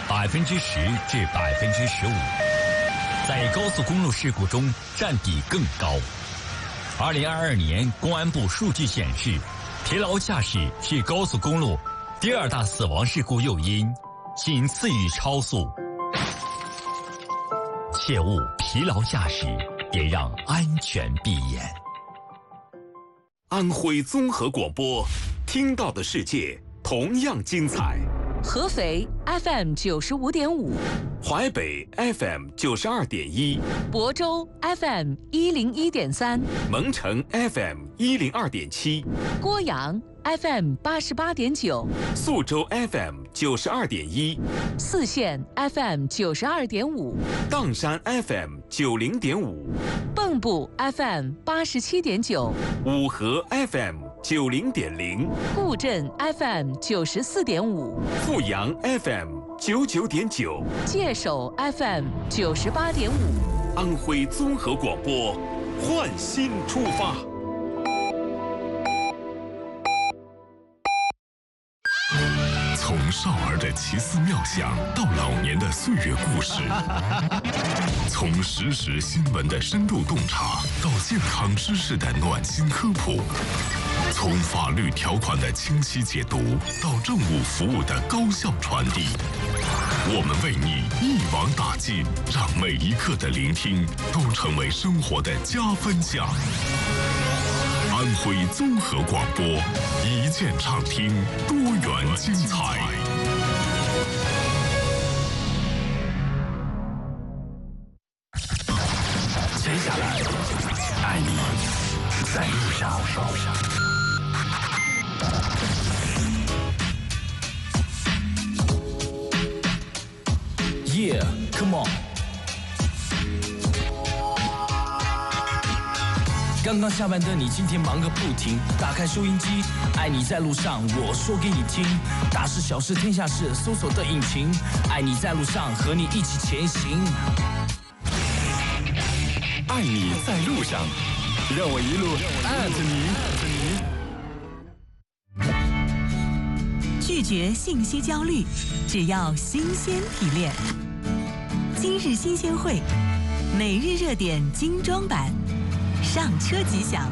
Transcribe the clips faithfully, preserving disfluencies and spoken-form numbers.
百分之十至百分之十五，在高速公路事故中占比更高。二零二二年公安部数据显示，疲劳驾驶是高速公路第二大死亡事故诱因，仅次于超速。切勿疲劳驾驶，别让安全闭眼。 安徽综合广播，听到的世界同样精彩。 合肥 F M 九十五点五， 淮北 F M 九十二点一， 亳州 F M 一零一点三， 蒙城 F M 一零二点七， 郭阳 F M 八十八点九， 宿州 F M 九十二点一， 泗县 F M 九十二点五， 砀山 F M 九零点五， 蚌埠 F M 八十七点九， 五河 F M 九零点零， 固镇 F M 九十四点五， 阜阳 F M 九九点九， 界首 F M 九十八点五， 安徽综合广播，焕新出发。 从少儿的奇思妙想到老年的岁月故事，从实时新闻的深度洞察到健康知识的暖心科普，从法律条款的清晰解读到政务服务的高效传递，我们为你一网打尽，让每一刻的聆听都成为生活的加分项。安徽综合广播，一键畅听，多元精彩。 接下来，爱你在路上。Yeah, come on。刚刚下班的你，今天忙个不停，打开收音机，爱你在路上，我说给你听，大事小事天下事，搜索的引擎，爱你在路上，和你一起前行。 爱你在路上，让我一路爱着你。 拒绝信息焦虑，只要新鲜提炼。今日新鲜会，每日热点精装版。上车即享。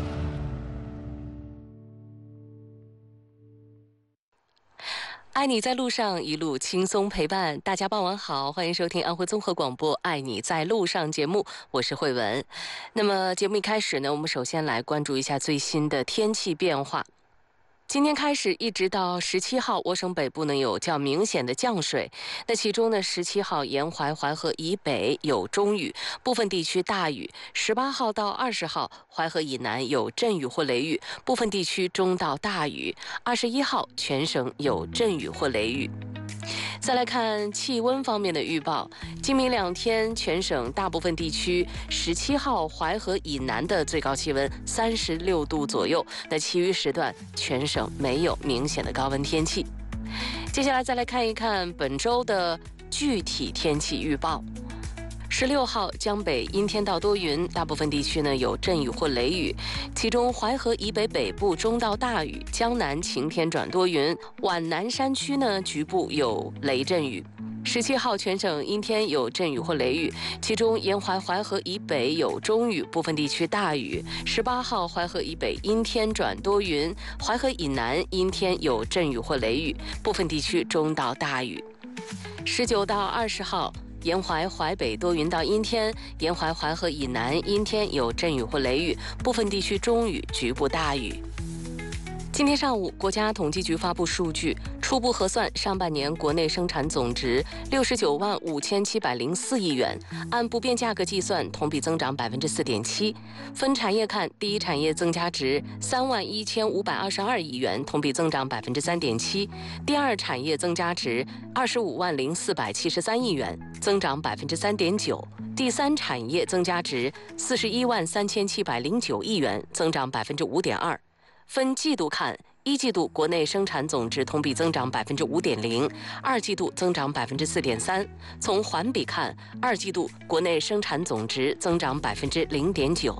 爱你在路上，一路轻松陪伴。大家傍晚好，欢迎收听安徽综合广播《爱你在路上》节目，我是慧文。那么节目一开始呢，我们首先来关注一下最新的天气变化。今天开始一直到十七号，我省北部呢有较明显的降水。那其中呢，十七号沿淮淮河以北有中雨，部分地区大雨；十八号到二十号，淮河以南有阵雨或雷雨，部分地区中到大雨；二十一号，全省有阵雨或雷雨。再来看气温方面的预报，今明两天全省大部分地区十七号淮河以南的最高气温三十六度左右，那其余时段全省没有明显的高温天气。接下来再来看一看本周的具体天气预报。十六号江北阴天到多云，大部分地区呢有阵雨或雷雨，其中淮河以北北部中到大雨，江南晴天转多云，皖南山区呢局部有雷阵雨。十七号全省阴天有阵雨或雷雨，其中沿淮淮河以北有中雨，部分地区大雨。十八号淮河以北阴天转多云，淮河以南阴天有阵雨或雷雨，部分地区中到大雨。十九到二十号沿淮淮北多云到阴天，沿淮淮河以南阴天有阵雨或雷雨，部分地区中雨，局部大雨。今天上午，国家统计局发布数据，初步核算上半年国内生产总值六十九万五千七百零四亿元，按不变价格计算，同比增长百分之四点七。分产业看，第一产业增加值三万一千五百二十二亿元，同比增长百分之三点七；第二产业增加值二十五万零四百七十三亿元，增长百分之三点九；第三产业增加值四十一万三千七百零九亿元，增长百分之五点二。分季度看，一季度国内生产总值同比增长百分之五点零，二季度增长百分之四点三。从环比看，二季度国内生产总值增长百分之零点九。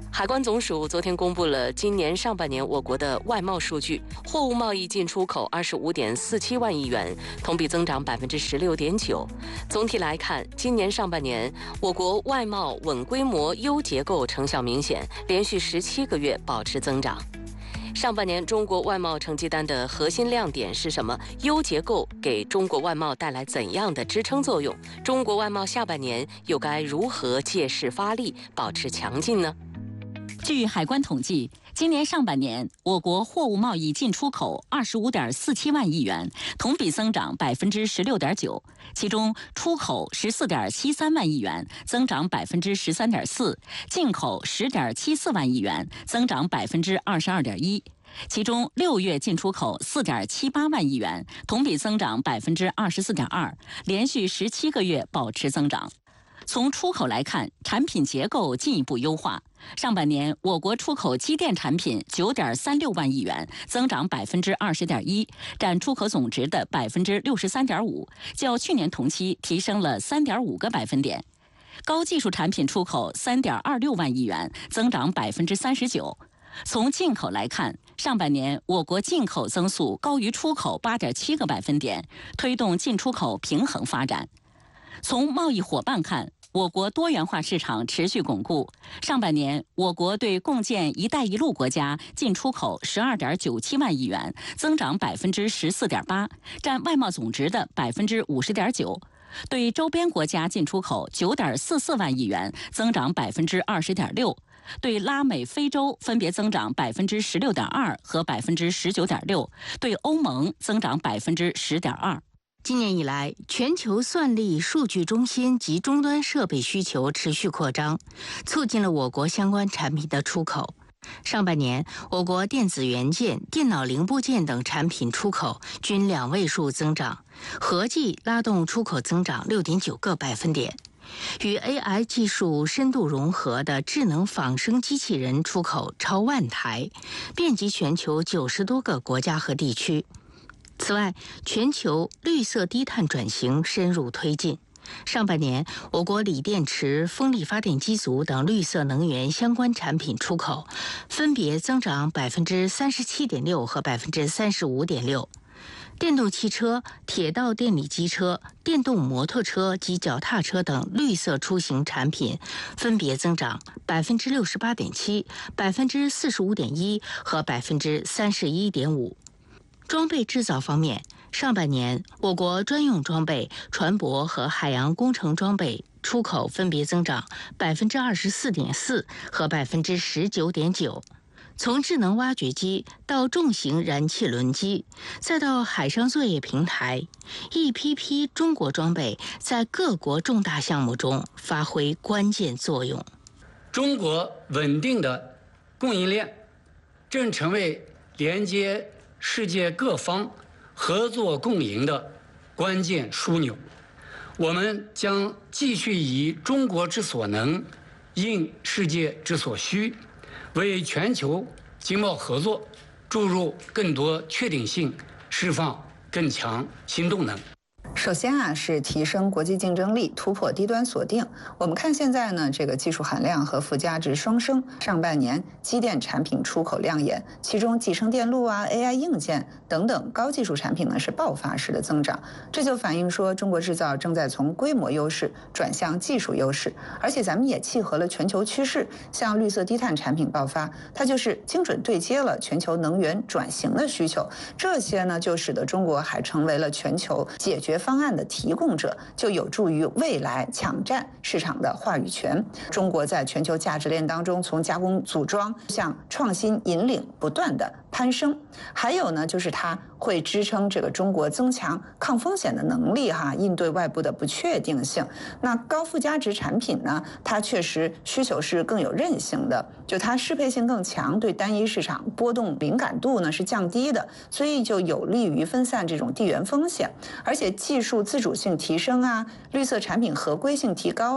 海关总署昨天公布了今年上半年我国的外贸数据，货物贸易进出口二十五点四七万亿元，同比增长百分之十六点九。总体来看，今年上半年我国外贸稳规模、优结构成效明显，连续十七个月保持增长。上半年中国外贸成绩单的核心亮点是什么？优结构给中国外贸带来怎样的支撑作用？中国外贸下半年又该如何借势发力，保持强劲呢？ 据海关统计，今年上半年我国货物贸易进出口二十五点四七万亿元，同比增长百分之十六点九，其中出口十四点七三万亿元，增长百分之十三点四；进口十点七四万亿元，增长百分之二十二点一。其中六月进出口四点七八万亿元，同比增长百分之二十四点二，连续十七个月保持增长。从出口来看，产品结构进一步优化。上半年，我国出口机电产品九点三六万亿元，增长百分之二十点一，占出口总值的百分之六十三点五，较去年同期提升了三点五个百分点。高技术产品出口三点二六万亿元，增长百分之三十九。从进口来看，上半年我国进口增速高于出口八点七个百分点，推动进出口平衡发展。从贸易伙伴看，我国多元化市场持续巩固。上半年，我国对共建“一带一路”国家进出口十二点九七万亿元，增长百分之十四点八，占外贸总值的百分之五十点九。对周边国家进出口九点四四万亿元，增长百分之二十点六。对拉美、非洲分别增长百分之十六点二和百分之十九点六，对欧盟增长百分之十点二。 今年以来，全球算力、数据中心及终端设备需求持续扩张，促进了我国相关产品的出口。上半年，我国电子元件、电脑零部件等产品出口均两位数增长，合计拉动出口增长六点九个百分点。与 A I 技术深度融合的智能仿生机器人出口超万台，遍及全球九十多个国家和地区。此外，全球绿色低碳转型深入推进。上半年，我国锂电池、风力发电机组等绿色能源相关产品出口分别增长百分之三十七点六和百分之三十五点六。电动汽车、铁道电力机车、电动摩托车及脚踏车等绿色出行产品分别增长百分之六十八点七、百分之四十五点一和百分之三十一点五。装备制造方面，上半年我国专用装备、船舶和海洋工程装备出口分别增长百分之二十四点四和百分之十九点九。从智能挖掘机到重型燃气轮机，再到海上作业平台，一批批中国装备在各国重大项目中发挥关键作用。 中国稳定的供应链正成为连接世界各方合作共赢的关键枢纽。我们将继续以中国之所能，应世界之所需，为全球经贸合作注入更多确定性，释放更强新动能。 首先啊，是提升国际竞争力，突破低端锁定。我们看现在呢，这个技术含量和附加值双升。上半年机电产品出口亮眼，其中集成电路啊、A I 硬件等等高技术产品呢是爆发式的增长。这就反映说，中国制造正在从规模优势转向技术优势，而且咱们也契合了全球趋势，像绿色低碳产品爆发，它就是精准对接了全球能源转型的需求。这些呢，就使得中国还成为了全球解决方案的提供者，就有助于未来抢占市场的话语权。中国在全球价值链当中，从加工组装向创新引领不断的攀升。还有呢，就是它会支撑这个中国增强抗风险的能力哈，应对外部的不确定性。那高附加值产品呢，它确实需求是更有韧性的，就它适配性更强，对单一市场波动敏感度呢是降低的，所以就有利于分散这种地缘风险。而且技术自主性提升啊，绿色产品合规性提高啊，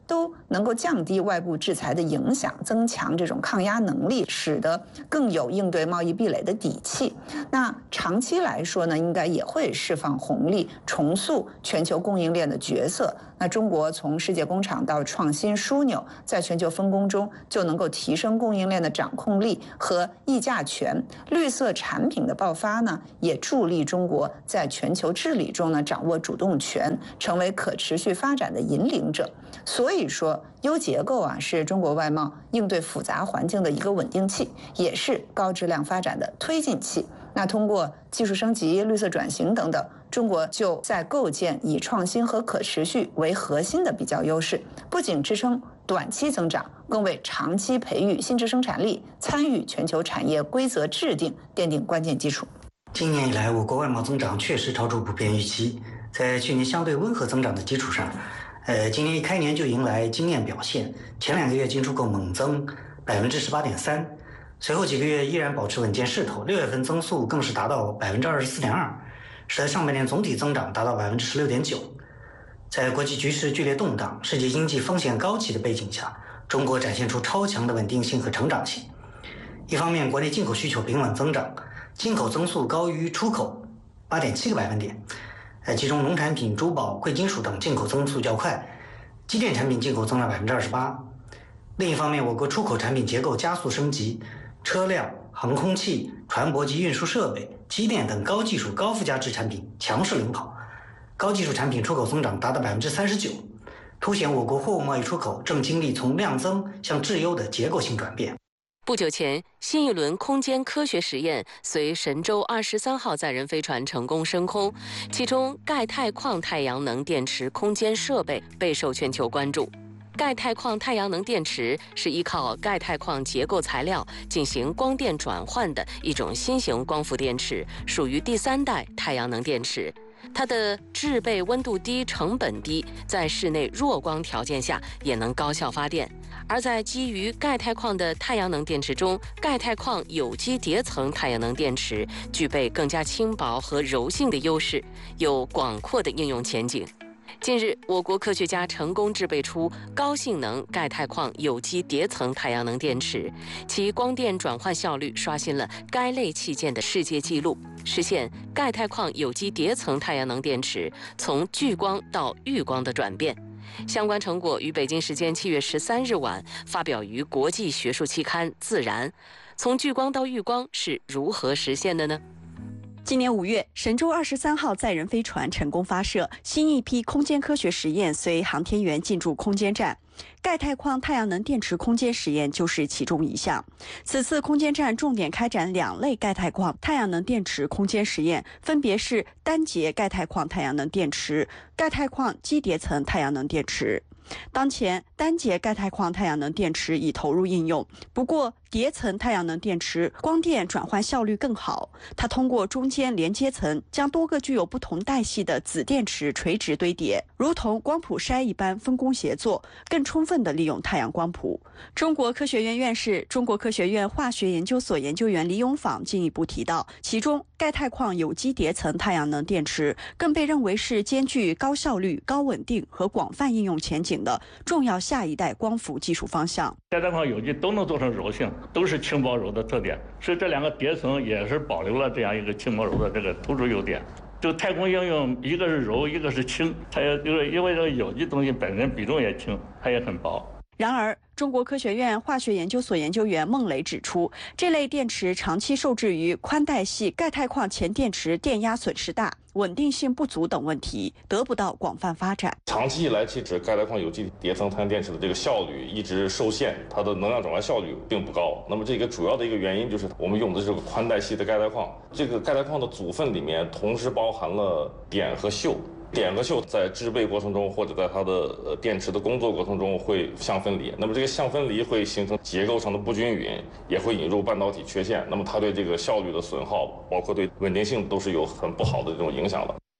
都能够降低外部制裁的影响，增强这种抗压能力，使得更有应对贸易壁垒的底气。那长期来说呢，应该也会释放红利，重塑全球供应链的角色。那中国从世界工厂到创新枢纽，在全球分工中就能够提升供应链的掌控力和议价权。绿色产品的爆发呢，也助力中国在全球治理中呢掌握主动权，成为可持续发展的引领者。所以说，优结构啊是中国外贸应对复杂环境的一个稳定器，也是高质量发展的推进器。那通过技术升级、绿色转型等等，中国就在构建以创新和可持续为核心的比较优势，不仅支撑短期增长，更为长期培育新质生产力、参与全球产业规则制定奠定关键基础。 今年以来，我国外贸增长确实超出普遍预期，在去年相对温和增长的基础上，呃，今年一开年就迎来惊艳表现，前两个月进出口猛增百分之十八点三。随后几个月依然保持稳健势头，六月份增速更是达到百分之二十四点二，使得上半年总体增长达到百分之十六点九。在国际局势剧烈动荡、世界经济风险高企的背景下，中国展现出超强的稳定性和成长性。一方面，国内进口需求平稳增长，进口增速高于出口八点七个百分点，呃，其中农产品、珠宝、贵金属等进口增速较快，机电产品进口增长百分之二十八。另一方面，我国出口产品结构加速升级。车辆、航空器、船舶及运输设备、机电等高技术高附加值产品强势领跑，高技术产品出口增长达到百分之三十九，凸显我国货物贸易出口正经历从量增向质优的结构性转变。 不久前，新一轮空间科学实验随神舟二十三号载人飞船成功升空，其中钙钛矿太阳能电池空间设备备受全球关注。钙钛矿太阳能电池是依靠钙钛矿结构材料进行光电转换的一种新型光伏电池，属于第三代太阳能电池。它的制备温度低、成本低，在室内弱光条件下也能高效发电。而在基于钙钛矿的太阳能电池中，钙钛矿有机叠层太阳能电池具备更加轻薄和柔性的优势，有广阔的应用前景。近日，我国科学家成功制备出高性能钙钛矿有机叠层太阳能电池，其光电转换效率刷新了该类器件的世界纪录，实现钙钛矿有机叠层太阳能电池从聚光到遇光的转变。相关成果于北京时间七月十三日晚发表于国际学术期刊《自然》。从聚光到遇光是如何实现的呢？ 今年五月，神舟二十三号载人飞船成功发射，新一批空间科学实验随航天员进驻空间站。钙钛矿太阳能电池空间实验就是其中一项。此次空间站重点开展两类钙钛矿太阳能电池空间实验，分别是单节钙钛矿太阳能电池、钙钛矿基叠层太阳能电池。当前，单节钙钛矿太阳能电池已投入应用，不过叠层太阳能电池光电转换效率更好。它通过中间连接层将多个具有不同带系的子电池垂直堆叠，如同光谱筛一般分工协作，更充分地利用太阳光谱。中国科学院院士、中国科学院化学研究所研究员李永坊进一步提到，其中钙钛矿有机叠层太阳能电池更被认为是兼具高效率、高稳定和广泛应用前景的重要下一代光伏技术方向。 钙钛矿有机都能做成柔性，都是轻薄柔的特点，所以这两个叠层也是保留了这样一个轻薄柔的这个突出优点。就太空应用，一个是柔，一个是轻，它也就是因为这个有机东西本身比重也轻，它也很薄。 然而，中国科学院化学研究所研究员孟雷指出，这类电池长期受制于宽带系钙钛矿前电池电压损失大、稳定性不足等问题，得不到广泛发展。 长期以来，其实钙钛矿有机叠层太阳电池的这个效率一直受限，它的能量转换效率并不高。那么这个主要的一个原因就是我们用的这个宽带系的钙钛矿，这个钙钛矿的组分里面同时包含了碘和溴。碘和溴在制备过程中或者在它的电池的工作过程中会相分离，那么这个相分离会形成结构上的不均匀，也会引入半导体缺陷，那么它对这个效率的损耗，包括对稳定性都是有很不好的这种影响的。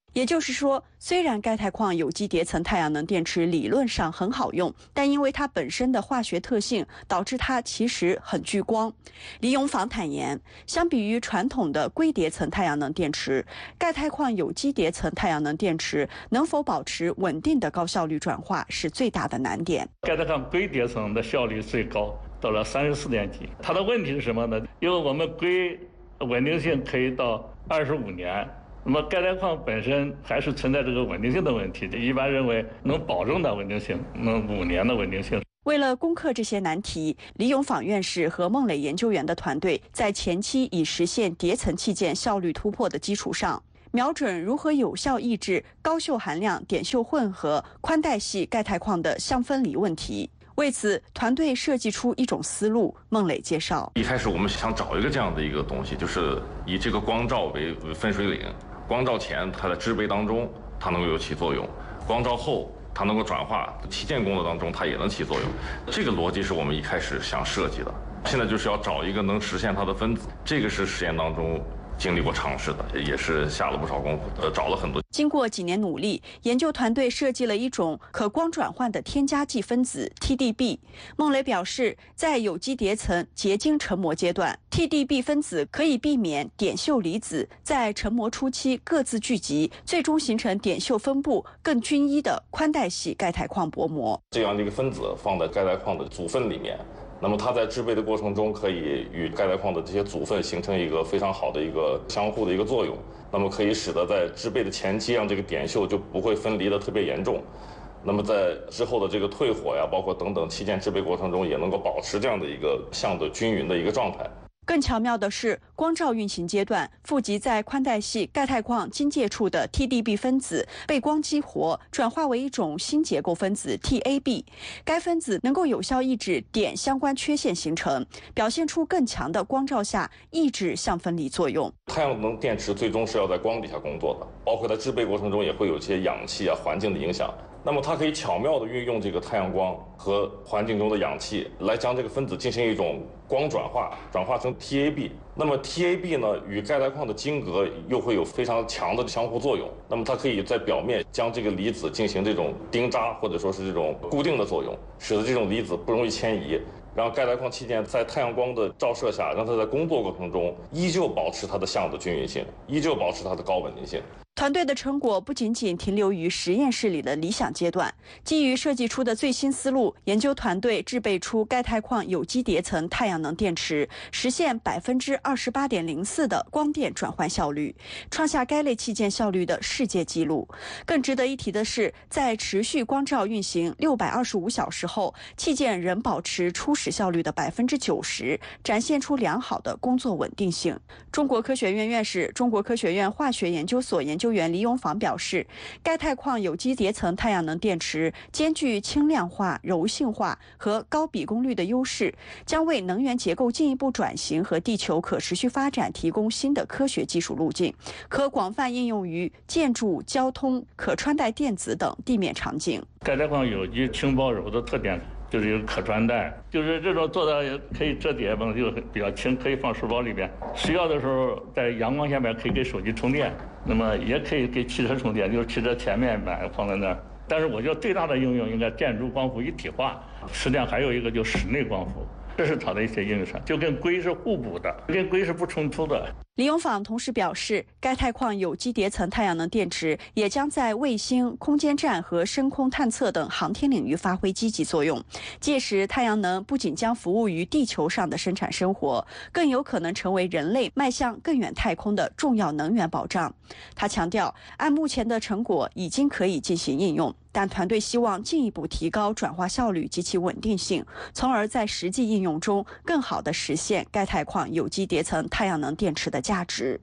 也就是说，虽然钙钛矿有机叠层太阳能电池理论上很好用，但因为它本身的化学特性，导致它其实很聚光。李永芳坦言，相比于传统的硅叠层太阳能电池，钙钛矿有机叠层太阳能电池能否保持稳定的高效率转化是最大的难点。 钙钛矿硅叠层的效率最高，到了三十四点几。它的问题是什么呢？因为我们硅稳定性可以到二十五年。那么钙钛矿本身还是存在这个稳定性的问题，一般认为能保证的稳定性，能五年的稳定性。 为了攻克这些难题，李永芳院士和孟磊研究员的团队在前期以实现叠层器件效率突破的基础上，瞄准如何有效抑制高溴含量碘溴混合宽带系钙钛矿的相分离问题。为此，团队设计出一种思路。孟磊介绍， 一开始我们想找一个这样的一个东西，就是以这个光照为分水岭。光照前，它在制备当中它能够有起作用；光照后，它能够转化，器件工作当中它也能起作用。这个逻辑是我们一开始想设计的。现在就是要找一个能实现它的分子，这个是实验当中经历过尝试的，也是下了不少功夫，呃，找了很多。 经过几年努力，研究团队设计了一种可光转换的添加剂分子 T D B。孟磊表示，在有机叠层结晶成膜阶段 ，T D B 分子可以避免碘溴离子在成膜初期各自聚集，最终形成碘溴分布更均一的宽带系钙钛矿薄膜。 这样的一个分子放在钙钛矿的组分里面。那么它在制备的过程中，可以与钙钛矿的这些组分形成一个非常好的一个相互的一个作用，那么可以使得在制备的前期，让这个碘溴就不会分离的特别严重。那么在之后的这个退火呀，包括等等器件制备过程中，也能够保持这样的一个相对均匀的一个状态。 更巧妙的是，光照运行阶段，富集在宽带系钙钛矿金界处的 T D B 分子被光激活，转化为一种新结构分子 T A B。该分子能够有效抑制碘相关缺陷形成，表现出更强的光照下抑制相分离作用。 太阳能电池最终是要在光底下工作的，包括在制备过程中也会有一些氧气啊、环境的影响。那么它可以巧妙地运用这个太阳光和环境中的氧气，来将这个分子进行一种光转化，转化成 T A B。那么 T A B 呢，与钙钛矿的晶格又会有非常强的相互作用。那么它可以在表面将这个离子进行这种钉扎，或者说是这种固定的作用，使得这种离子不容易迁移，让钙钛矿器件在太阳光的照射下，让它在工作过程中依旧保持它的相的均匀性，依旧保持它的高稳定性。 团队的成果不仅仅停留于实验室里的理想阶段，基于设计出的最新思路，研究团队制备出钙钛矿有机叠层太阳能电池，实现百分之二十八点零四的光电转换效率，创下该类器件效率的世界纪录。更值得一提的是，在持续光照运行六百二十五小时后，器件仍保持初始效率的百分之九十，展现出良好的工作稳定性。中国科学院院士、中国科学院化学研究所研究员李永芳表示，钙钛矿有机叠层太阳能电池兼具轻量化、柔性化和高比功率的优势，将为能源结构进一步转型和地球可持续发展提供新的科学技术路径，可广泛应用于建筑、交通、可穿戴电子等地面场景。 钙钛矿有机轻薄柔的特点，就是有可穿戴，就是这种做的也可以折叠嘛，就比较轻，可以放书包里边。需要的时候在阳光下面可以给手机充电，那么也可以给汽车充电，就是汽车前面板放在那儿。但是我觉得最大的应用应该建筑光伏一体化，实际上还有一个就是室内光伏。这是它的一些应用上，就跟硅是互补的，跟硅是不冲突的。 李永芳同时表示，钙钛矿有机叠层太阳能电池也将在卫星、空间站和深空探测等航天领域发挥积极作用。届时，太阳能不仅将服务于地球上的生产生活，更有可能成为人类迈向更远太空的重要能源保障。他强调，按目前的成果已经可以进行应用，但团队希望进一步提高转化效率及其稳定性，从而在实际应用中更好地实现钙钛矿有机叠层太阳能电池的价值。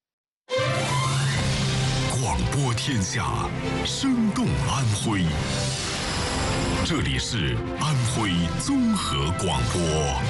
广播天下，生动安徽。这里是安徽综合广播。